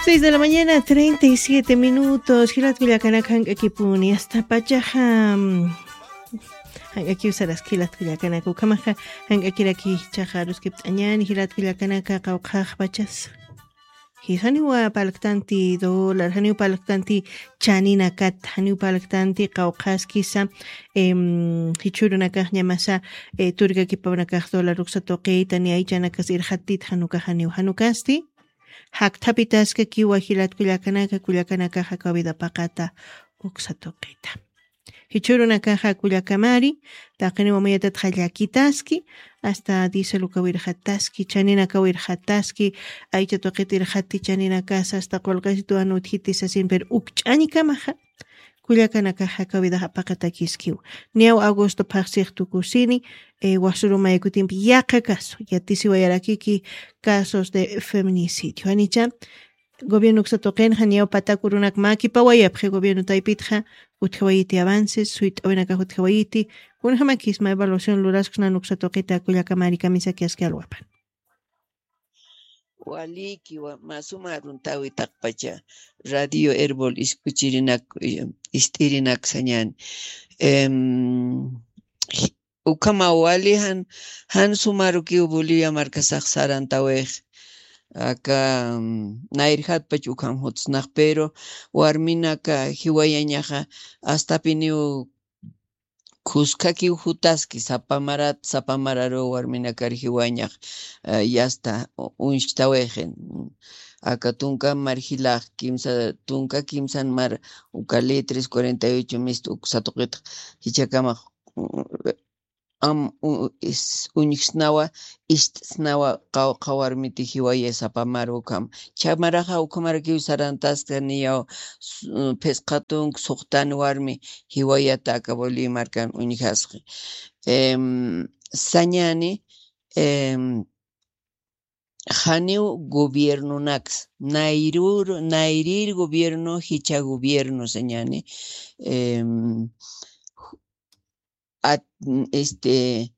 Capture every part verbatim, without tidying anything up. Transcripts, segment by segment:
seis de la mañana, treinta y siete minutos. Girat Villacanacán, Ekipuni, hasta Pachajam. Aquí usarás Kilat Villacanaco, Kamaja, Hankakiraki, Chajarus, Kiptañan, Girat Villacanaca, Kaukaj, Pachas. Haniwa palaktanti dólar, haniwa palaktanti chanina kat, haniwa palaktanti kaukaskisa, em, hichurunakaj ñamasa, eh, turga kipawnakaj dólar uksa toqeita ni aychanakas irhatit hanuka haniwa hanukasti. Haktapitaska kiwa hilat kullakanaka kullakanaka hakawida pakata uksa toqeita. Hichurunakaja kullakamari, taqani wamayata tqallakitaski, hasta dice lo que wirjataski, chanina ka wirjataski, aycha toqita irjati chanina casa, hasta colgasi tu anuthitis asin per ukchani kamaja, kullakanakaja kawida hapaqatakiskiw. Niaw agosto paxig tukusini, eh, wasuruma ekutimpi yaqa caso, yatisi wayarakiki casos de feminicidio. Anicha, gobierno xatoqen haniaw patakurunak maki pawayapje gobierno taipitja, utjawayiti avances, suit ovenaka utjawayiti, kun hamakisma evaluación luraskna nuxatoqita kullakamari kamisa kiaskalwapan. Waliki wa masumarun tawi taqpacha radio herbol iskuchirinak istirinak sañan. Em ukama wali han han sumaruki Bolivia markasaq sarantawej. Acá nairhat pachukam hotsnaq pero warminaka hiwayañaqa hasta piniu kuskaki hutaski sapamarat sapamararo warminaka hiwañaq yasta unchtawejen acá tunka marjilaq kimsa tunka kimsan mar ukale tres cuarenta y ocho mis uksatoqit hichakama am is unixnawa istsnawa qawarmiti hiwaye sapamaro kam chamaraja ukamaraki usarantaska niyo pesqatun suqtan warmi hiwayata akaboli markan unixasqi em sañani em Janiu gobierno nax nairur nairir gobierno hicha gobierno sañani em At, este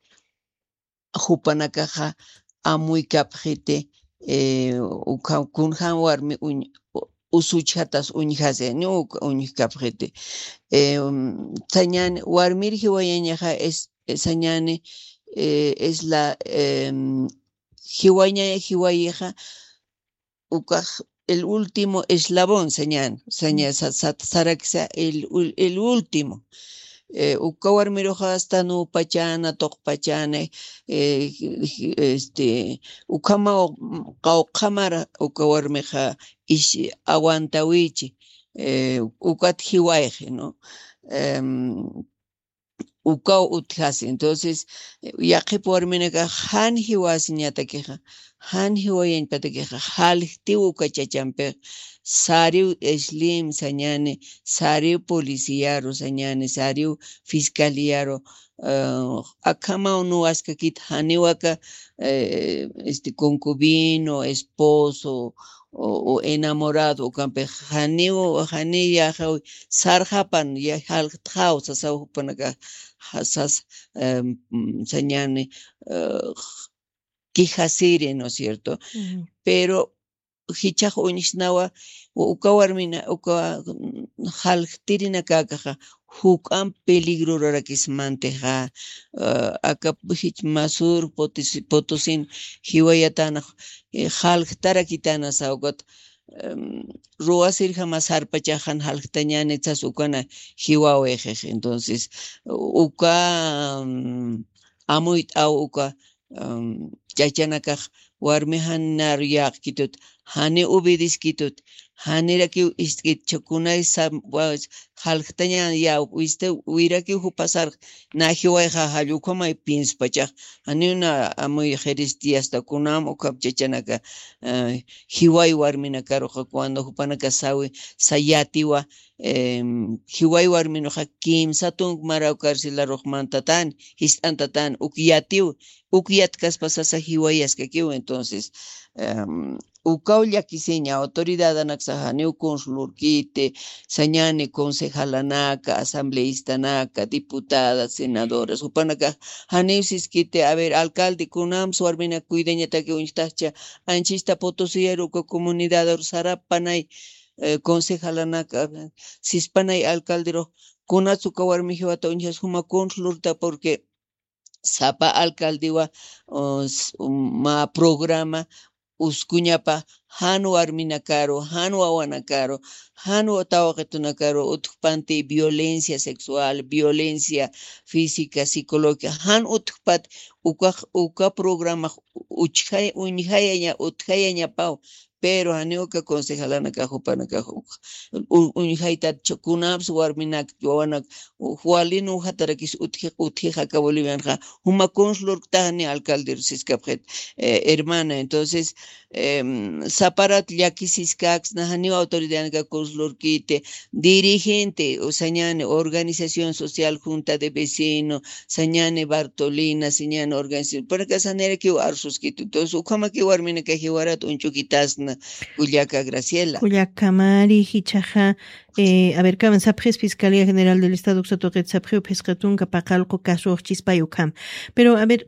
jupanakaja amuy kapjite eh kunjan warmi usuchatas uñjase no uñj kapjite eh sañan warmir hiwayañaja es sañane eh, es la eh, hiwaña hiwayeja ukaj el último eslabón sañan saña saraksa el el último Eh, ukawar miroja hasta no pachana tok pachana eh, este ukama qaw qamara ukawar meja ish aguantawichi eh, ukat hiwaje no um, ukaw uthasi entonces yaqi por menega han hiwasi ñata queja han hiwayen pata queja halti ukachachampe sariu eslim sañane sariu policiaro sañane sariu fiscaliaro uh, akama unu askakit haniwaka eh, este concubino esposo o, o enamorado o campe haniu hani ya sarjapan ya haltjau sasaupanaka hasas um, sañane uh, quijasire, ¿no es cierto? Uh-huh. Pero hichaj unisnawa ukawarmina uka haltirina kakaja hukam peligro rarakismanteja uh, aka hich masur potosin hiwayatana haltara kitana saugot um, ruasir jamás harpachajan haltañane tsas ukana hiwaweje entonces uka um, amuit au uka um, chachanakaj warmihan naryak kitut hani ubidis kitut haniraki iskit chokunay sa haltaña ya uiste uiraki hupasar nahiwayja hallukamay pinspachaj hani una amuy jeristi hasta kunam ukap chachanaka uh, hiway warminakaroja cuando hupanaka sawi sayatiwa em hiway warminoja kimsatun marawkarsila rojmantatan histantatan ukyatiu ukyatkas pasasa hiwayas kakiu entonces um, ukaulla kiseña autoridad anaksaja neu consulor kite sañane concejalanaka asambleistanaka diputada senadoras upanaka haneusis kite a ver alcalde kunam suarmina cuideña take unchtacha anchista potosiero ko comunidad sarapanay eh, concejalanaka sispanay alcaldero kunatsu kawarmijiwata unchas huma consulorta porque sapa alcaldewa uh, ma programa uskuñapa hanu armina caro, hanu awana caro, hanu tawaqetuna caro, utukpanti violencia sexual, violencia física, psicológica, han utukpat uka uka programa uchhay unhayaña uthayaña pau, pero haneuka concejalana kahupana kahu unhayta chokunaps warminak yowanak hualinu hatarakis uthe uthe ka bolivianja huma consulor tani alcalde siskapret eh, hermana entonces eh, saparat yakisiskax nahani autoridad ka consulor kite dirigente o sañane organización social junta de vecino sañane Bartolina sañane organización para que sanere que arsus kite entonces ukama que warmina ka hiwarat unchukitas Juliaca Graciela. Juliaca Mari, Hichaja, eh, a ver, Caban Sapres, Fiscalía General del Estado, Xatoret Saprio, Pescatun, Capacalco, Caso, Chispayucam. Pero, a ver,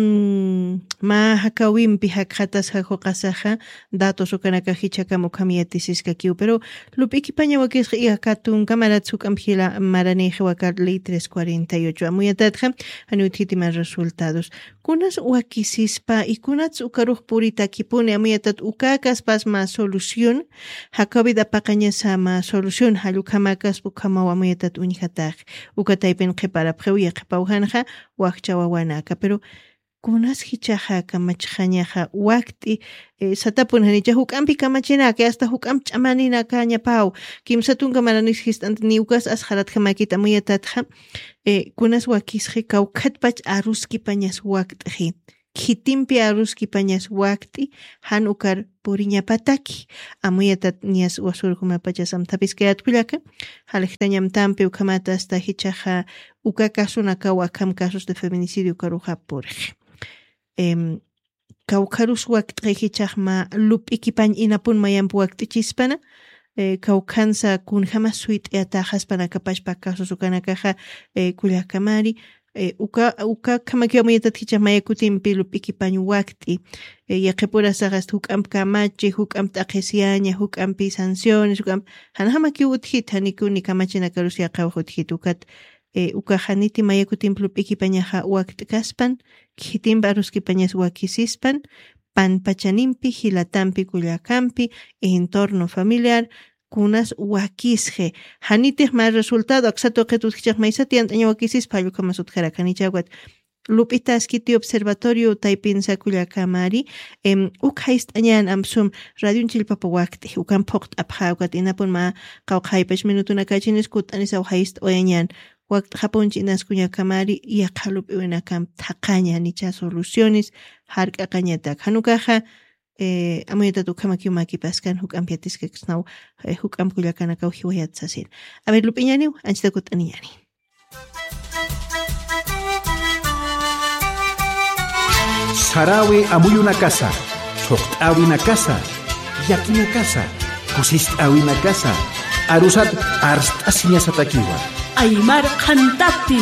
mmm, Ma Hakawim, Pijacatas, Jajocasaja, Datos, Okanaka, Hichaka, Mokamiatisis, Kakiu, pero Lupiki Pañawakis, Iakatun, Camaratzuk, Amgila, Maraneja, Wakar, Ley trescientos cuarenta y ocho, Amuyatadja, Anuitimas resultados. Kunas Wakisispa y Kunats Ukaruj Purita, Kipune, Amuyatat Ukakas, Pasma solución, Hakabida Pacaña Sama solución, Halukamakas, Ukamawamuyatat Unihataj, Ukataipen Kepara Preuya Kepauhanja, Wakchawawanaka, pero Kunas Hichaja, Kamachanaja, Wakti, Satapun Hanicha, Hukampi Kamachina, que hasta Hukam Chamanina Caña Pau, Kim Satunga Maranis Histant Niukas, Asharat Hamakita Muyatatja, Kunas Wakishe, Kaukatpach Aruski Pañas Wakti. Kitimpi aruski pañas wakti han ukar puriña pataki amuyatat nias wasurkuma pachasam tapiskeat kulaka halektañam tampi ukamata hasta hichaja uka kasunaka wakam casos de feminicidio karuja porje em kaukarus wakti hichajma lup ikipañ inapun mayam wakti chispana kaukansa kun jama suit eatajas para kapashpa casos ukanakaja kulaka mari Eh, uka uka kama kia muyata ticha maya kutim pilu piki pañu wakti eh, ya kepura sagas hukam kamachi hukam takesiaña hukam pi sanciones hukam hanahama ki uthit hanikuni kamachi na karusia kaw uthit ukat eh, uka haniti maya kutim pilu piki pañaja wakti kaspan kitim baruski pañas wakisispan pan pachanimpi hilatampi kullakampi entorno familiar kunas wakisje hanitih más resultado aksato que tus hichas maisati antaño wakisis payo kama sutkara kanichawat lupitas kiti observatorio taipinsa kullakamari em ukhaist añan amsum radio chilpapa wakti ukan pokt aphagat inapun ma qawqaypash minutuna kachinis kut anisa uhaist oyañan wakt japon chinas kullakamari yaqalup iwenakam taqaña nicha soluciones harqa qañata hanukaja eh amuyata tu kama kiu maki paskan huk ampiatis que snau huk am kullakana ka hiwayat sasin a ver lupiñani anchita kut aniñani Sarawi amuy una casa soqtawi una casa yaki una casa kusistawi una casa arusat arstasiña satakiwa aymar qantaptin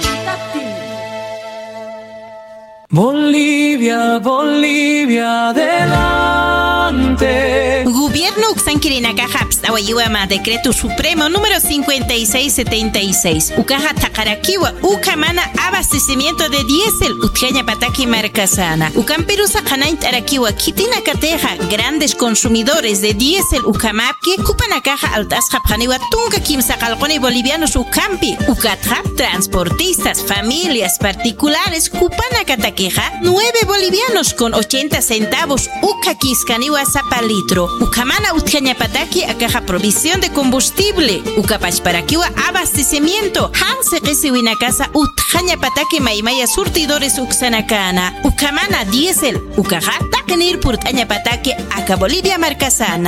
Bolivia, Bolivia, adelante. Gobierno Uxanquirinaca Haps, Awayuama, Decreto Supremo número cincuenta y seis setenta y seis. Ucaja Takarakiwa, Ucamana, abastecimiento de diésel, Utjaña Pataki Marcasana. Ucamperusa Kanaint Arakiwa, Kitina Cateja, grandes consumidores de diésel, Ucamapki, Cupanakaja Altas Japaniwa, Tunga Kim Sacalcone bolivianos Ucampi, Ucatja, transportistas, familias particulares, Cupanacataki. nueve bolivianos con ochenta centavos uka kiskaniwa sapa litro. Ukamana utjaña pataki akaja provisión de combustible. Ukapachparakiwa abastecimiento. Hanse kesiwina casa utjaña pataki maimaya surtidores uksanakana. Ukamana diésel. Ukaja takenir purtaña pataki aka Bolivia Marcasana.